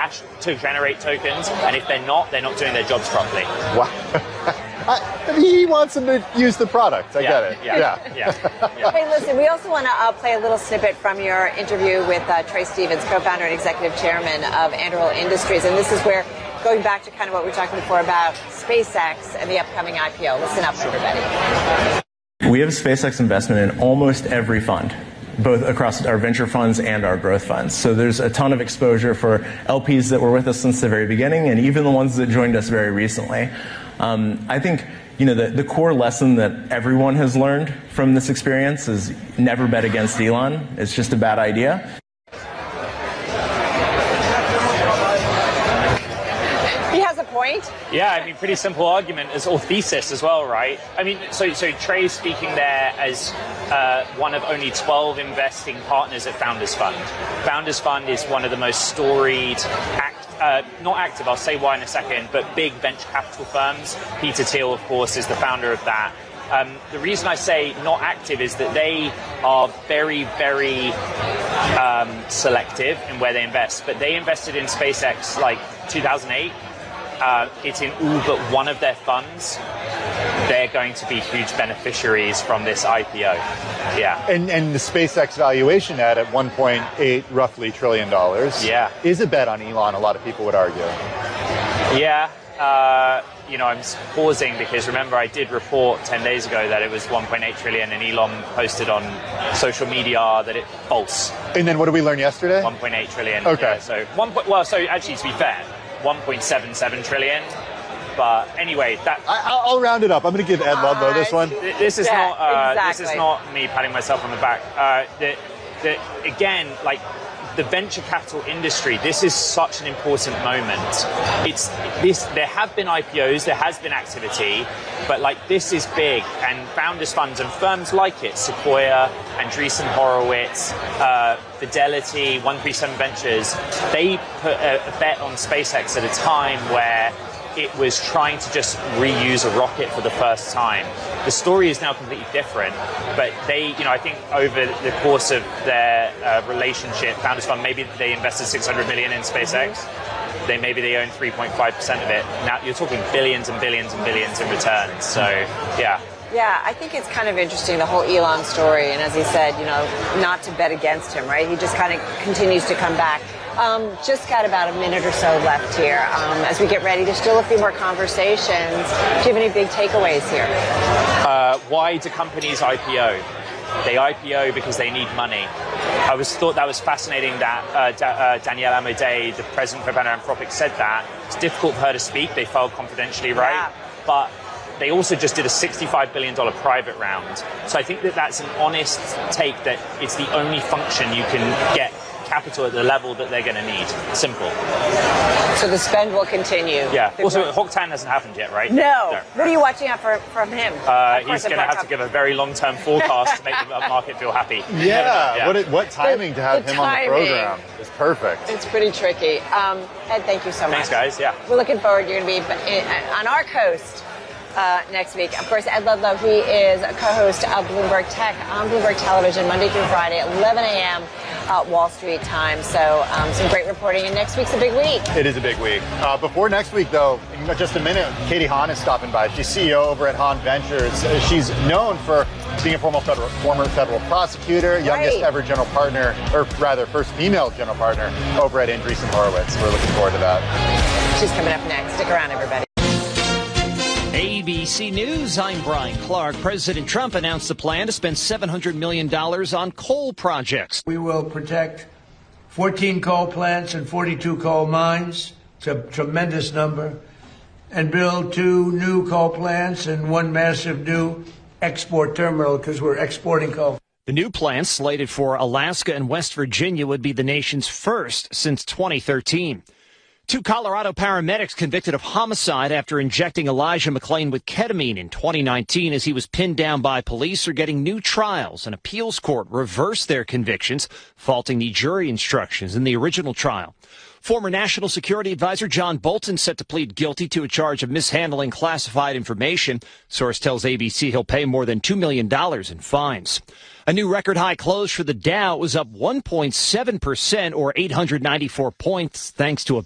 cash to generate tokens, and if they're not doing their jobs properly. Wow. He wants them to use the product. I get it. Yeah. Hey, listen, we also want to play a little snippet from your interview with Trey Stevens, co-founder and executive chairman of Anduril Industries. And this is where, going back to kind of what we were talking before about SpaceX and the upcoming IPO. Listen up, everybody. We have SpaceX investment in almost every fund, both across our venture funds and our growth funds. So there's a ton of exposure for LPs that were with us since the very beginning, and even the ones that joined us very recently. I think, the core lesson that everyone has learned from this experience is never bet against Elon. It's just a bad idea. He has a point. Yeah, I mean, pretty simple argument or thesis as well, right? I mean, so Trey's speaking there as one of only 12 investing partners at Founders Fund. Founders Fund is one of the most storied, not active, I'll say why in a second, but big venture capital firms. Peter Thiel, of course, is the founder of that. The reason I say not active is that they are very, very selective in where they invest. But they invested in SpaceX like 2008. It's in all but one of their funds. They're going to be huge beneficiaries from this IPO. Yeah. And the SpaceX valuation at $1.8 roughly trillion. Yeah. Is a bet on Elon, a lot of people would argue. Yeah. I'm pausing because remember I did report 10 days ago that it was 1.8 trillion and Elon posted on social media that it's false. And then what did we learn yesterday? 1.8 trillion. Okay. Yeah, so actually to be fair, 1.77 trillion. But anyway, I'll round it up. I'm going to give Ed Ludlow this one. This is not me patting myself on the back. Again, like the venture capital industry, this is such an important moment. There have been IPOs, there has been activity, but like this is big, and founders funds and firms like it, Sequoia, Andreessen Horowitz, Fidelity, 137 Ventures, they put a bet on SpaceX at a time where it was trying to just reuse a rocket for the first time. The story is now completely different, but I think over the course of their relationship, Founders Fund, maybe they invested $600 million in SpaceX. Maybe they own 3.5% of it. Now you're talking billions and billions and billions in returns. So, yeah. Yeah, I think it's kind of interesting, the whole Elon story. And as he said, not to bet against him, right? He just kind of continues to come back. Just got about a minute or so left here. As we get ready, there's still a few more conversations. Do you have any big takeaways here? Why do companies IPO? They IPO because they need money. I thought that was fascinating that Danielle Amodei, the president of Anthropic, said that. It's difficult for her to speak. They filed confidentially, right? Yeah. But they also just did a $65 billion private round. So I think that-that's an honest take that it's the only function you can get capital at the level that they're going to need. Simple. So the spend will continue. Yeah. Also, Hock Tan hasn't happened yet, right? No. What are you watching out from him? He's going to have to give a very long-term forecast to make the market feel happy. Yeah. What timing to have him on the program is perfect. It's pretty tricky. Ed, thank you so much. Thanks, guys. Yeah. We're looking forward. You're going to be on our coast next week. Of course, Ed Ludlow, he is a co-host of Bloomberg Tech on Bloomberg Television, Monday through Friday at 11 a.m. Wall Street time. So some great reporting, and next week's a big week. It is a big week. Before next week, though, in just a minute, Katie Hahn is stopping by. She's CEO over at Hahn Ventures. She's known for being a former federal prosecutor, youngest ever general partner, or rather, first female general partner over at Andreessen Horowitz. We're looking forward to that. She's coming up next. Stick around, everybody. ABC News, I'm Brian Clark. President Trump announced a plan to spend $700 million on coal projects. We will protect 14 coal plants and 42 coal mines. It's a tremendous number. And build 2 new coal plants and 1 massive new export terminal because we're exporting coal. The new plants, slated for Alaska and West Virginia, would be the nation's first since 2013. 2 Colorado paramedics convicted of homicide after injecting Elijah McClain with ketamine in 2019 as he was pinned down by police are getting new trials. An appeals court reversed their convictions, faulting the jury instructions in the original trial. Former National Security Advisor John Bolton set to plead guilty to a charge of mishandling classified information. Source tells ABC he'll pay more than $2 million in fines. A new record high close for the Dow. It was up 1.7% or 894 points thanks to a